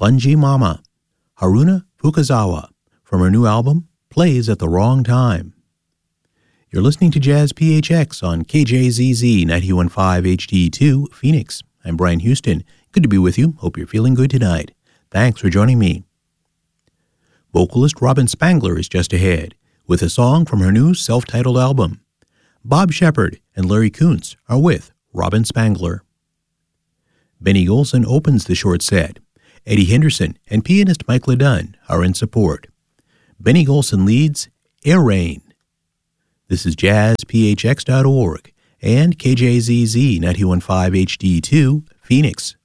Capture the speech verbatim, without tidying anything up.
Fungi Mama, Haruna Fukazawa, from her new album, Plays at the Wrong Time. You're listening to Jazz P H X on K J Z Z ninety-one point five H D two, Phoenix. I'm Brian Houston. Good to be with you. Hope you're feeling good tonight. Thanks for joining me. Vocalist Robin Spangler is just ahead with a song from her new self-titled album. Bob Shepard and Larry Kuntz are with Robin Spangler. Benny Golson opens the short set. Eddie Henderson and pianist Mike LeDunn are in support. Benny Golson leads Air Rain. This is jazz p h x dot org and K J Z Z ninety-one point five H D two, Phoenix.